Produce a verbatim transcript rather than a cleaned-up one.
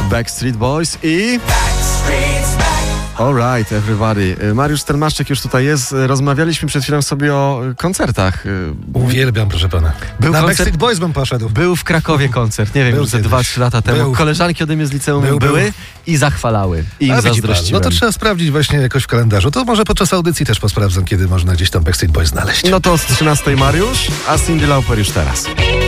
Backstreet Boys i... Alright, everybody. Mariusz Stelmaszczyk już tutaj jest. Rozmawialiśmy przed chwilą sobie o koncertach. Uwielbiam, proszę pana. Był Na koncert... Backstreet Boys bym poszedł. Był w Krakowie koncert, nie wiem, Był już ze kiedyś. dwa trzy lata temu. Był. Koleżanki ode mnie z liceum Był, były był. i zachwalały. I im A widzi pan, zazdrościłem. no to trzeba sprawdzić właśnie jakoś w kalendarzu. To może podczas audycji też posprawdzam, kiedy można gdzieś tam Backstreet Boys znaleźć. No to z trzynastej Mariusz, a Cyndi Lauper już teraz.